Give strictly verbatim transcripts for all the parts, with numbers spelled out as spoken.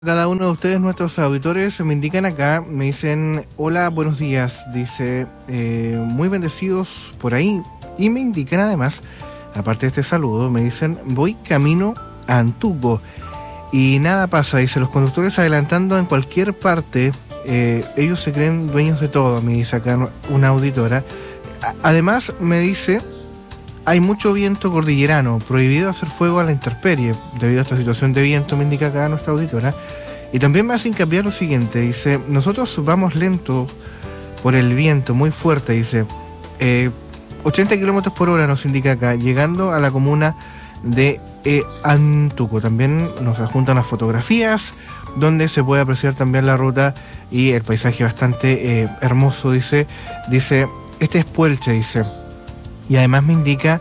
Cada uno de ustedes, nuestros auditores, me indican acá, me dicen, hola, buenos días, dice, eh, muy bendecidos por ahí, y me indican además, aparte de este saludo, me dicen, voy camino a Antuco, y nada pasa, dice, los conductores adelantando en cualquier parte, eh, ellos se creen dueños de todo, me dice acá una auditora. A- además, me dice, hay mucho viento cordillerano, prohibido hacer fuego a la intemperie, debido a esta situación de viento, me indica acá nuestra auditora. Y también me hace hincapié lo siguiente, dice, nosotros vamos lento por el viento, muy fuerte, dice, eh, ochenta kilómetros por hora nos indica acá, llegando a la comuna de eh, Antuco. También nos adjuntan las fotografías, donde se puede apreciar también la ruta y el paisaje bastante eh, hermoso, dice, dice, este es Puelche, dice. Y además me indica,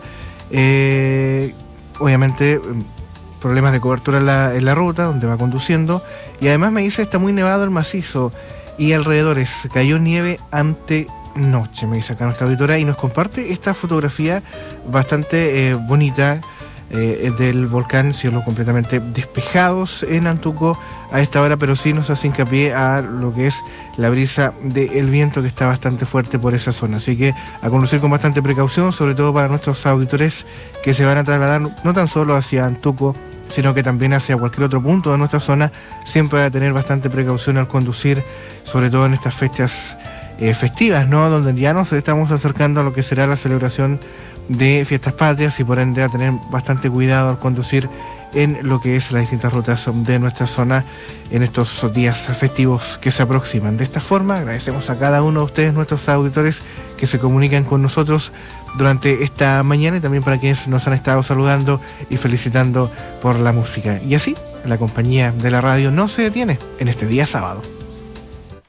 eh, obviamente, problemas de cobertura en la, en la ruta donde va conduciendo. Y además me dice, está muy nevado el macizo y alrededores, cayó nieve ante noche, me dice acá nuestra auditora. Y nos comparte esta fotografía bastante eh, bonita eh, del volcán, cielos completamente despejados en Antuco a esta hora, pero sí nos hace hincapié a lo que es la brisa del viento que está bastante fuerte por esa zona. Así que a conducir con bastante precaución, sobre todo para nuestros auditores que se van a trasladar no tan solo hacia Antuco, sino que también hacia cualquier otro punto de nuestra zona. Siempre va a tener bastante precaución al conducir, sobre todo en estas fechas eh, festivas, ¿no? Donde ya nos estamos acercando a lo que será la celebración de fiestas patrias y por ende a tener bastante cuidado al conducir en lo que es las distintas rutas de nuestra zona en estos días festivos que se aproximan. De esta forma, agradecemos a cada uno de ustedes, nuestros auditores, que se comunican con nosotros durante esta mañana y también para quienes nos han estado saludando y felicitando por la música. Y así, la compañía de la radio no se detiene en este día sábado.